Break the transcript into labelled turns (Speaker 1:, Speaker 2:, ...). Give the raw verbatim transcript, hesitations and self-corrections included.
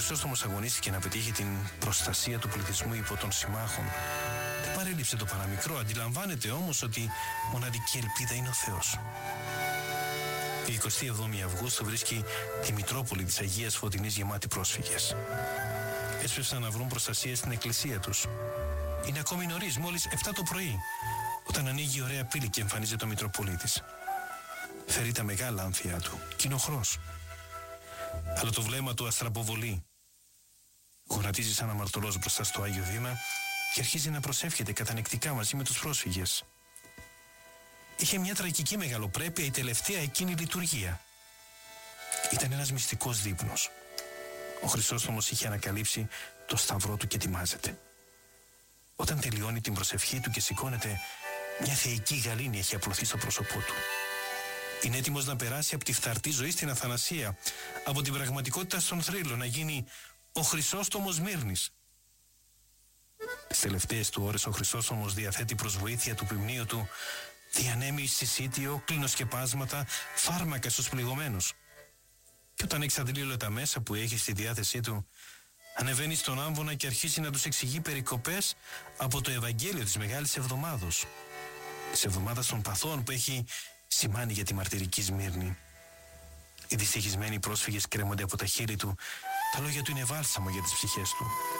Speaker 1: Χρυσόστομος αγωνίστηκε να πετύχει την προστασία του πληθυσμού υπό των συμμάχων. Δεν παρέλειψε το παραμικρό, αντιλαμβάνεται όμως ότι μοναδική ελπίδα είναι ο Θεός. Η εικοστή εβδόμη Αυγούστου βρίσκει τη Μητρόπολη της Αγίας Φωτεινής γεμάτη πρόσφυγες. Έσπευσαν να βρουν προστασία στην εκκλησία τους. Είναι ακόμη νωρίς, μόλις επτά το πρωί, όταν ανοίγει η ωραία πύλη και εμφανίζεται ο Μητροπολίτης. Φέρει τα μεγάλα άμφια του, κοινοχρός. Αλλά το βλέμμα του αστραποβολεί. Γονατίζει σαν αμαρτωλός μπροστά στο Άγιο Βήμα και αρχίζει να προσεύχεται κατανεκτικά μαζί με τους πρόσφυγες. Είχε μια τραγική μεγαλοπρέπεια η τελευταία εκείνη λειτουργία. Ήταν ένας μυστικός δείπνος. Ο Χρυσόστομος είχε ανακαλύψει το σταυρό του και ετοιμάζεται. Όταν τελειώνει την προσευχή του και σηκώνεται, μια θεϊκή γαλήνη έχει απλωθεί στο πρόσωπό του. Είναι έτοιμος να περάσει από τη φθαρτή ζωή στην αθανασία, από την πραγματικότητα στον θρύλο, να γίνει ο Χρυσόστομος Μύρνης. Τις τελευταίες του ώρες ο Χρυσόστομος διαθέτει προς βοήθεια του ποιμνίου του, διανέμει συσίτιο, κλινοσκεπάσματα, φάρμακα στους πληγωμένους. Και όταν εξαντλεί όλα τα μέσα που έχει στη διάθεσή του, ανεβαίνει στον άμβονα και αρχίζει να τους εξηγεί περικοπές από το Ευαγγέλιο της Μεγάλης Εβδομάδος. Της Εβδομάδας των Παθών που έχει σημάνει για τη μαρτυρική Σμύρνη. Οι δυστυχισμένοι πρόσφυγες κρέμονται από τα χείλη του, τα λόγια του είναι βάλσαμο για τις ψυχές του.